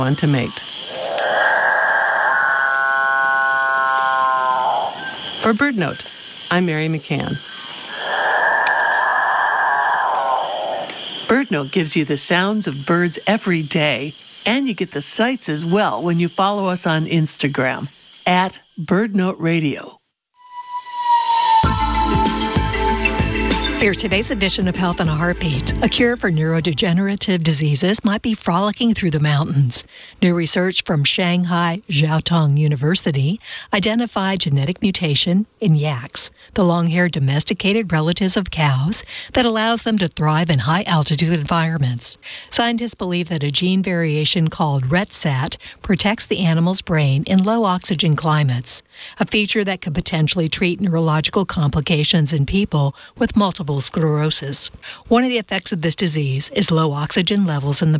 one to mate. For BirdNote, I'm Mary McCann. BirdNote gives you the sounds of birds every day, and you get the sights as well when you follow us on Instagram at BirdNote Radio. Here's today's edition of Health in a Heartbeat. A cure for neurodegenerative diseases might be frolicking through the mountains. New research from Shanghai Jiaotong University identified genetic mutation in yaks, the long-haired domesticated relatives of cows, that allows them to thrive in high-altitude environments. Scientists believe that a gene variation called RETSAT protects the animal's brain in low-oxygen climates, a feature that could potentially treat neurological complications in people with multiple sclerosis. One of the effects of this disease is low oxygen levels in the